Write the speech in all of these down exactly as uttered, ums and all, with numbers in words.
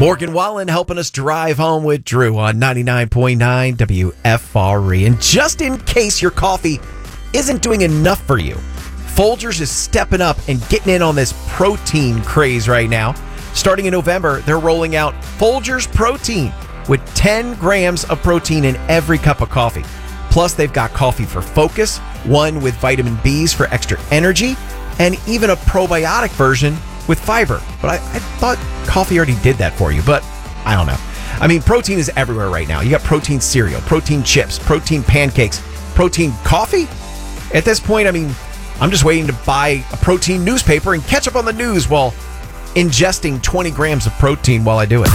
Morgan Wallen helping us drive home with Drew on ninety-nine point nine W F R E. And just in case your coffee isn't doing enough for you, Folgers is stepping up and getting in on this protein craze right now. Starting in November, they're rolling out Folgers Protein with ten grams of protein in every cup of coffee. Plus, they've got coffee for focus, one with vitamin B's for extra energy, and even a probiotic version with fiber. But I, I thought coffee already did that for you, but I don't know. I mean, protein is everywhere right now. You got protein cereal, protein chips, protein pancakes, protein coffee. At this point, I mean, I'm just waiting to buy a protein newspaper and catch up on the news while ingesting twenty grams of protein while I do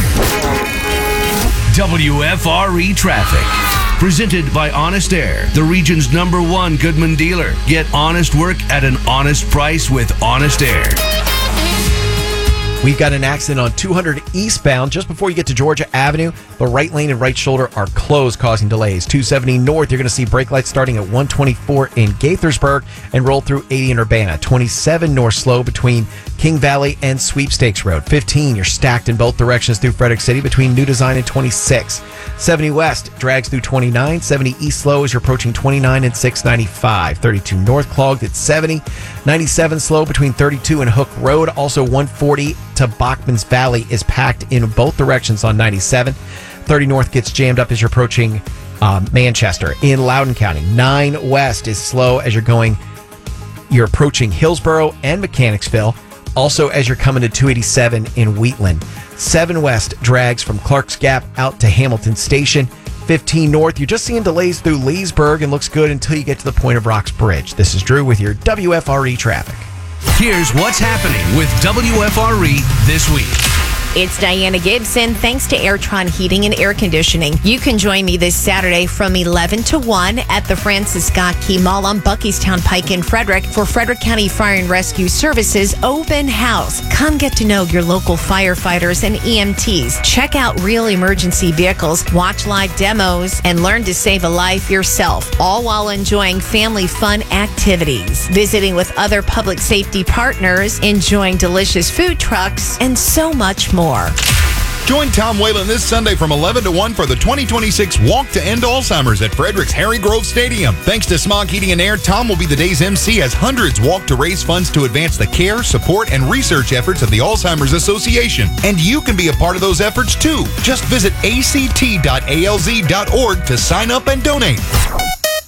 it. W F R E Traffic. Presented by Honest Air, the region's number one Goodman dealer. Get honest work at an honest price with Honest Air. We've got an accident on two hundred eastbound just before you get to Georgia Avenue. The right lane and right shoulder are closed, causing delays. two seventy north, you're going to see brake lights starting at one twenty-four in Gaithersburg and roll through eighty in Urbana. twenty-seven north slow between King Valley and Sweepstakes Road. fifteen, you're stacked in both directions through Frederick City between New Design and twenty-six. seventy west drags through twenty-nine. seventy east slow as you're approaching twenty-nine and six ninety-five. thirty-two north clogged at seventy. ninety-seven slow between thirty-two and Hook Road. Also one forty to Bachman's Valley is packed in both directions on ninety-seven. thirty north gets jammed up as you're approaching um, Manchester. In Loudoun County, nine west is slow as you're going, you're approaching Hillsborough and Mechanicsville. Also, as you're coming to two eighty-seven in Wheatland. seven west drags from Clark's Gap out to Hamilton Station. fifteen north, you're just seeing delays through Leesburg and looks good until you get to the point of Rocks Bridge. This is Drew with your W F R E traffic. Here's what's happening with W F R E this week. It's Diana Gibson. Thanks to Airtron Heating and Air Conditioning. You can join me this Saturday from eleven to one at the Francis Scott Key Mall on Buckystown Pike in Frederick for Frederick County Fire and Rescue Services Open House. Come get to know your local firefighters and E M Ts. Check out real emergency vehicles, watch live demos, and learn to save a life yourself, all while enjoying family fun activities. Visiting with other public safety partners, enjoying delicious food trucks, and so much more. More. Join Tom Whalen this Sunday from eleven to one for the twenty twenty-six Walk to End Alzheimer's at Frederick's Harry Grove Stadium. Thanks to Smog Heating and Air, Tom will be the day's M C as hundreds walk to raise funds to advance the care, support, and research efforts of the Alzheimer's Association. And you can be a part of those efforts too. Just visit A C T dot A L Z dot org to sign up and donate.